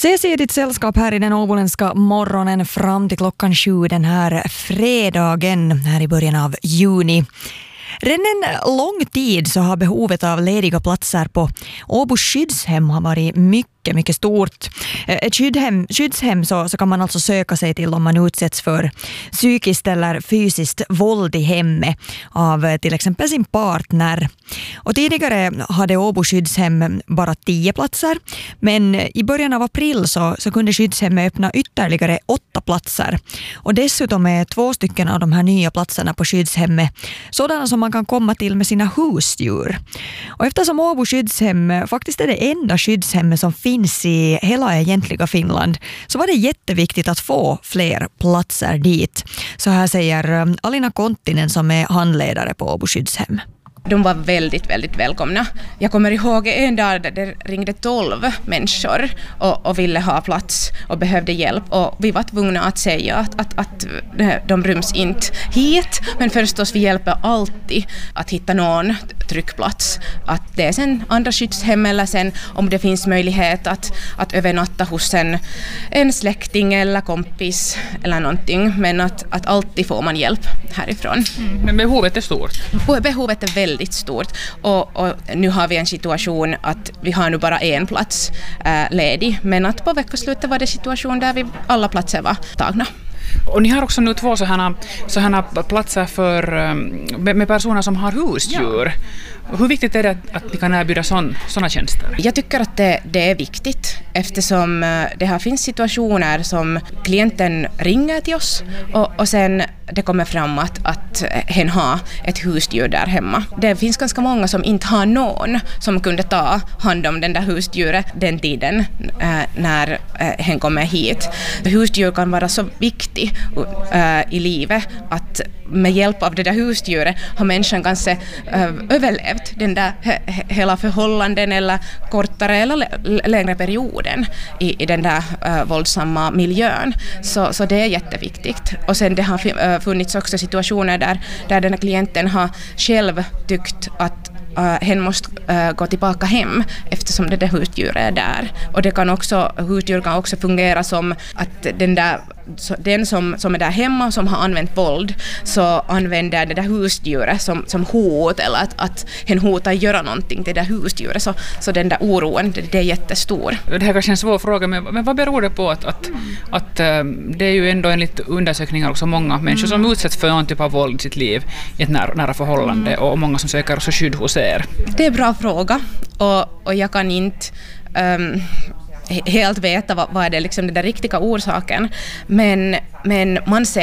Ceci är ditt sällskap här i den åboländska morgonen fram till klockan 7 den här fredagen här i början av juni. Redan en lång tid så har behovet av lediga platser på Åbo skyddshem har varit mycket stort. Ett skyddshem så kan man alltså söka sig till om man utsätts för psykiskt eller fysiskt våld i hemmet av till exempel sin partner. Och tidigare hade Åbo skyddshem bara 10 platser, men i början av april så kunde skyddshemmet öppna ytterligare 8 platser. Och dessutom är 2 stycken av de här nya platserna på skyddshemmet sådana som man kan komma till med sina husdjur. Och eftersom Åbo skyddshem faktiskt är det enda skyddshemmet som finns i hela egentliga Finland så var det jätteviktigt att få fler platser dit. Så här säger Alina Konttinen som är handledare på Åbo skyddshem. De var väldigt välkomna. Jag kommer ihåg en dag där det ringde 12 människor och ville ha plats och behövde hjälp. Och vi var tvungna att säga att de ryms inte hit. Men förstås vi hjälper alltid att hitta någon tryckplats. Att det är sen andra skyddshem eller sen om det finns möjlighet att övernatta hos en släkting eller kompis eller någonting. Men att alltid får man hjälp härifrån. Men behovet är stort? Behovet är väldigt stort och nu har vi en situation att vi har nu bara en plats ledig, men att på veckoslutet var det situation där alla platser var tagna. Och ni har också nu 2 sådana platser för med personer som har husdjur. Ja. Hur viktigt är det att ni kan erbjuda sådana tjänster? Jag tycker att det är viktigt eftersom det här finns situationer som klienten ringer till oss och sen det kommer fram att hen har ett husdjur där hemma. Det finns ganska många som inte har någon som kunde ta hand om den där husdjuret den tiden när hen kommer hit. Husdjur kan vara så viktigt i livet att med hjälp av det där husdjuret har människan kanske överlevt den där hela förhållanden eller kortare eller längre perioden i den där våldsamma miljön. Så det är jätteviktigt. Och sen det har funnits också situationer där den här klienten har själv tyckt att hen måste gå tillbaka hem eftersom det där husdjuret är där. Och husdjur kan också fungera som att den som är där hemma som har använt våld så använder det där husdjuret som hot eller att hen hotar göra någonting till det där husdjuret. Så den där oron, det är jättestor. Det här kanske är en svår fråga, men vad beror det på att det är ju ändå enligt undersökningar också många människor som utsätts för någon typ av våld i sitt liv i ett nära förhållande och många som söker också skydd hos er? Det är en bra fråga och jag kan inte helt veta vad är det liksom den där riktiga orsaken, men man ser